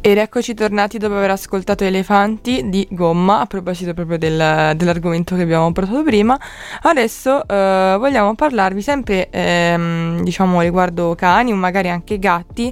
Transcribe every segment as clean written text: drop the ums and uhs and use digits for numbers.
Ed eccoci tornati dopo aver ascoltato Elefanti di Gomma, a proposito proprio dell'argomento che abbiamo portato prima. Adesso vogliamo parlarvi sempre, diciamo, riguardo cani o magari anche gatti,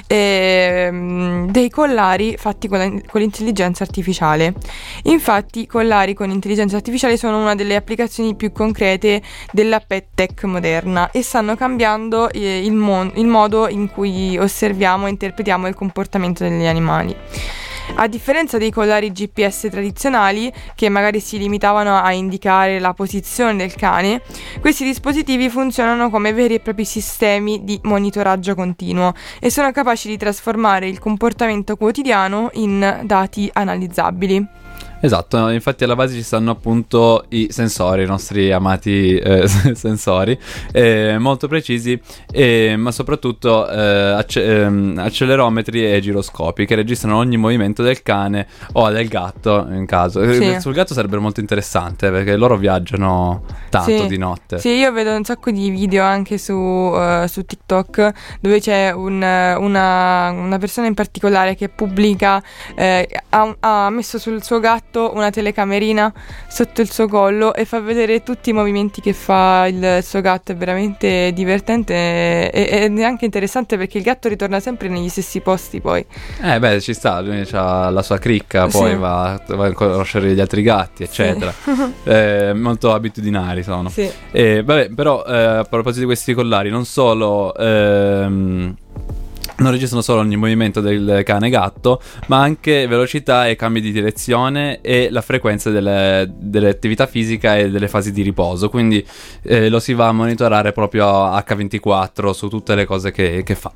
dei collari fatti con l'intelligenza artificiale. Infatti i collari con intelligenza artificiale sono una delle applicazioni più concrete della pet tech moderna e stanno cambiando il modo in cui osserviamo e interpretiamo il comportamento degli animali. A differenza dei collari GPS tradizionali, che magari si limitavano a indicare la posizione del cane, questi dispositivi funzionano come veri e propri sistemi di monitoraggio continuo e sono capaci di trasformare il comportamento quotidiano in dati analizzabili. Esatto, infatti alla base ci stanno appunto i sensori, i nostri amati sensori, molto precisi, ma soprattutto accelerometri e giroscopi che registrano ogni movimento del cane o del gatto in caso. Sì. Sul gatto sarebbe molto interessante perché loro viaggiano tanto di notte. Sì, io vedo un sacco di video anche su TikTok dove c'è una persona in particolare che pubblica, ha messo sul suo gatto una telecamerina sotto il suo collo e fa vedere tutti i movimenti che fa il suo gatto. È veramente divertente ed è anche interessante perché il gatto ritorna sempre negli stessi posti poi. Beh, ci sta, lui ha la sua cricca, poi Sì. va a conoscere gli altri gatti, eccetera. Sì. Molto abitudinari sono. Sì. Vabbè, però a proposito di questi collari, non registrano solo ogni movimento del cane gatto, ma anche velocità e cambi di direzione e la frequenza dell'attività fisica e delle fasi di riposo. Quindi lo si va a monitorare proprio H24 su tutte le cose che fa.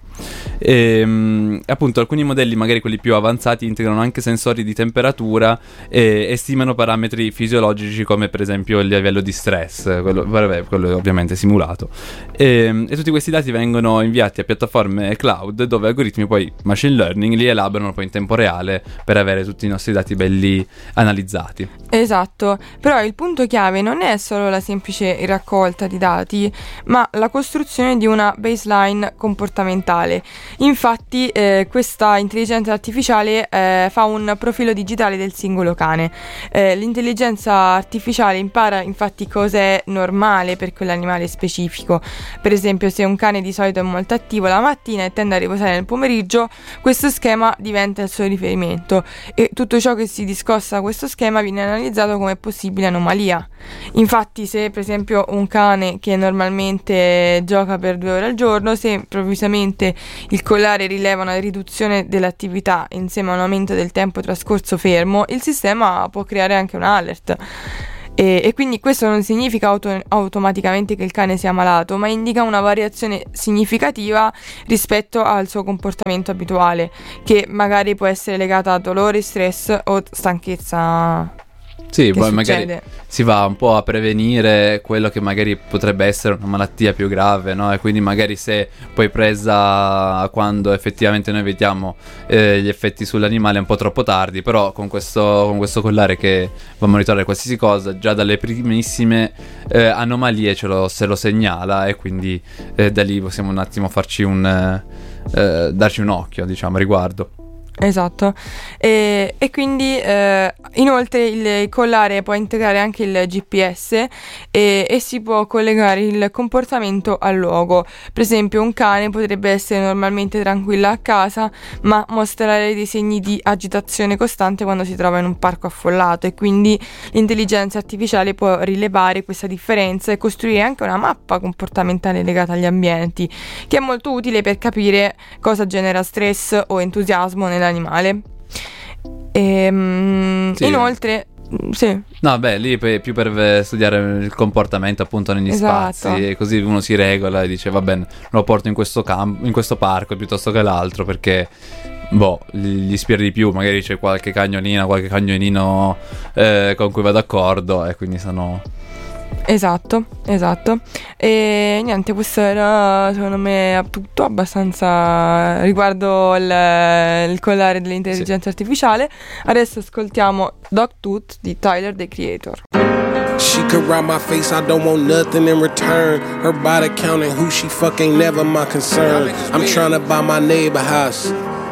Appunto, alcuni modelli, magari quelli più avanzati, integrano anche sensori di temperatura e stimano parametri fisiologici come per esempio il livello di stress, quello è ovviamente simulato. E tutti questi dati vengono inviati a piattaforme cloud dove algoritmi poi machine learning li elaborano poi in tempo reale per avere tutti i nostri dati belli analizzati. Esatto, però il punto chiave non è solo la semplice raccolta di dati, ma la costruzione di una baseline comportamentale. Infatti questa intelligenza artificiale fa un profilo digitale del singolo cane. L'intelligenza artificiale impara infatti cos'è normale per quell'animale specifico. Per esempio, se un cane di solito è molto attivo la mattina e tende a riposare nel pomeriggio, questo schema diventa il suo riferimento e tutto ciò che si discosta da questo schema viene analizzato come possibile anomalia. Infatti, se per esempio un cane che normalmente gioca per 2 ore al giorno, se improvvisamente il collare rileva una riduzione dell'attività insieme a un aumento del tempo trascorso fermo, il sistema può creare anche un alert. E quindi questo non significa automaticamente che il cane sia malato, ma indica una variazione significativa rispetto al suo comportamento abituale, che magari può essere legata a dolore, stress o stanchezza. Sì, Che poi succede? magari si va un po' a prevenire quello che magari potrebbe essere una malattia più grave, no? E quindi magari se poi presa quando effettivamente noi vediamo gli effetti sull'animale è un po' troppo tardi, però con questo collare che va a monitorare qualsiasi cosa, già dalle primissime anomalie se lo segnala e quindi da lì possiamo un attimo farci darci un occhio, diciamo, a riguardo. Esatto, e quindi inoltre il collare può integrare anche il GPS e si può collegare il comportamento al luogo. Per esempio, un cane potrebbe essere normalmente tranquillo a casa, ma mostrare dei segni di agitazione costante quando si trova in un parco affollato, e quindi l'intelligenza artificiale può rilevare questa differenza e costruire anche una mappa comportamentale legata agli ambienti, che è molto utile per capire cosa genera stress o entusiasmo nell'animale. Sì. Inoltre, sì. No, beh, lì più per studiare il comportamento appunto negli Esatto. spazi, e così uno si regola e dice va bene, lo porto in questo parco piuttosto che l'altro perché gli ispira di più, magari c'è qualche cagnolino con cui va d'accordo e quindi sono... Esatto. E niente, questo era secondo me tutto abbastanza riguardo il collare dell'intelligenza artificiale. Adesso ascoltiamo Dogtooth di Tyler, the Creator. She could rub my face, I don't want nothing in return. Her body count and who she fuck ain't never my concern. I'm tryna buy my neighbor house.